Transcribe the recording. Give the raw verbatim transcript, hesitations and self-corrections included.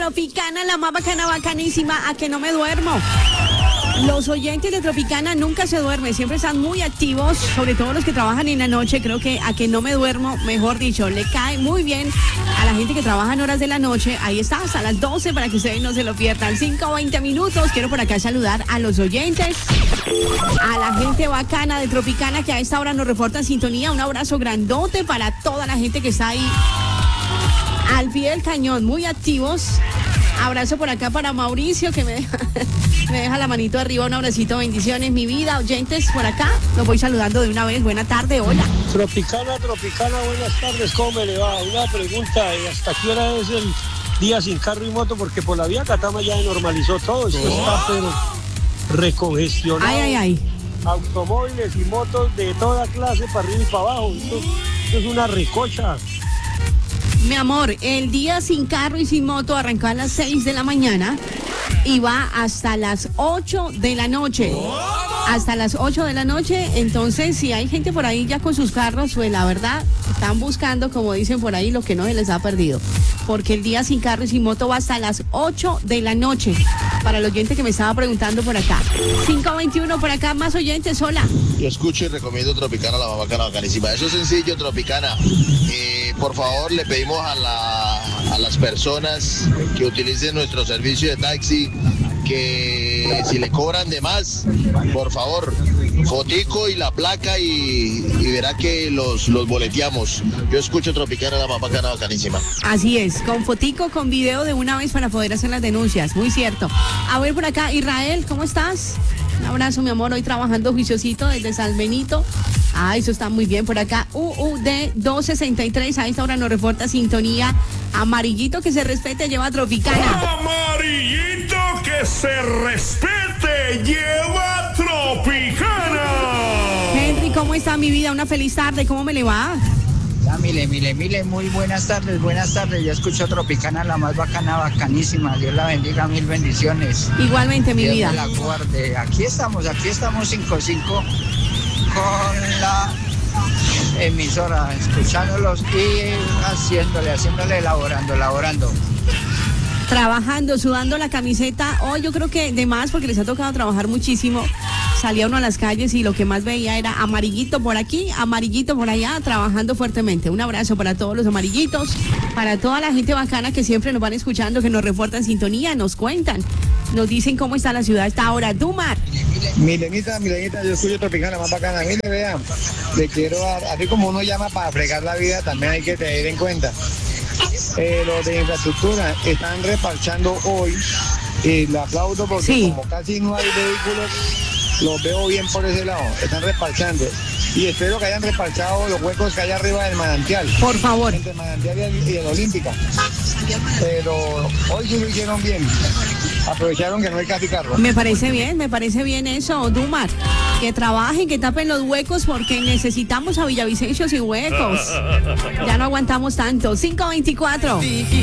Tropicana, la más bacana, bacanísima, a que no me duermo. Los oyentes de Tropicana nunca se duermen, siempre están muy activos, sobre todo los que trabajan en la noche. Creo que a que no me duermo, mejor dicho, le cae muy bien a la gente que trabaja en horas de la noche. Ahí está, hasta las doce para que ustedes no se lo pierdan. cinco o veinte minutos. Quiero por acá saludar a los oyentes, a la gente bacana de Tropicana que a esta hora nos reporta en sintonía. Un abrazo grandote para toda la gente que está ahí al pie del cañón, muy activos. Abrazo por acá para Mauricio, que me deja, me deja la manito arriba. Un abracito, bendiciones, mi vida. Oyentes por acá, los voy saludando de una vez. Buena tarde, hola. Tropicana, Tropicana, buenas tardes, ¿cómo me le va? Una pregunta, ¿hasta qué hora es el día sin carro y moto? Porque por la vía Catama ya normalizó todo, esto está pero recongestionado. Ay, ay, ay. Automóviles y motos de toda clase para arriba y para abajo, esto, esto es una recocha. Mi amor, el día sin carro y sin moto arrancó a las seis de la mañana y va hasta las ocho de la noche. Hasta las ocho de la noche. Entonces, si hay gente por ahí ya con sus carros, pues la verdad, están buscando, como dicen por ahí, lo que no se les ha perdido. Porque el día sin carro y sin moto va hasta las ocho de la noche. Para el oyente que me estaba preguntando por acá. cinco veintiuno por acá, más oyentes, hola. Yo escucho y recomiendo Tropicana, la más bacana, bacanísima. Eso es sencillo, Tropicana. Eh, por favor, le pedimos a, la, a las personas que utilicen nuestro servicio de taxi que si le cobran de más, por favor, fotico y la placa y, y verá que los, los boleteamos. Yo escucho Tropicana, la más bacana, bacanísima. Así es, con fotico, con video de una vez para poder hacer las denuncias, muy cierto. A ver por acá, Israel, ¿cómo estás? Un abrazo, mi amor, hoy trabajando juiciosito desde San Benito. Ah, eso está muy bien por acá. U U D doscientos sesenta y tres, a esta hora nos reporta sintonía. Amarillito que se respete, lleva Tropicana. Amarillito que se respete, lleva Tropicana. Henry, ¿cómo está mi vida? Una feliz tarde, ¿cómo me le va? Ya, mile, mile, mile, muy buenas tardes, buenas tardes. Yo escucho Tropicana, la más bacana, bacanísima. Dios la bendiga, mil bendiciones. Igualmente, mi Dios vida. me la guarde. Aquí estamos, aquí estamos cinco cinco con la emisora, escuchándolos y haciéndole, haciéndole, elaborando, elaborando. Trabajando, sudando la camiseta. Hoy yo creo que de más porque les ha tocado trabajar muchísimo. Salía uno a las calles y lo que más veía era amarillito por aquí, amarillito por allá, trabajando fuertemente. Un abrazo para todos los amarillitos, para toda la gente bacana que siempre nos van escuchando, que nos reportan sintonía, nos cuentan, nos dicen cómo está la ciudad a esta hora. Dumar. Milenita, Milenita, yo escucho Tropicana, más bacana. Mire, vean, le quiero dar, así como uno llama para fregar la vida, también hay que tener en cuenta. Eh, los de infraestructura están reparchando hoy y lo aplaudo porque sí, como casi no hay vehículos, los veo bien por ese lado, están reparchando y espero que hayan reparchado los huecos que hay arriba del manantial, por favor, entre el manantial y el, y el Olímpica, pero hoy sí lo hicieron bien, aprovecharon que no hay casi carro. Me parece bien, me parece bien eso, Dumar, que trabajen, que tapen los huecos porque necesitamos a Villavicencio sin huecos, ya no aguantamos tanto. Cinco veinticuatro.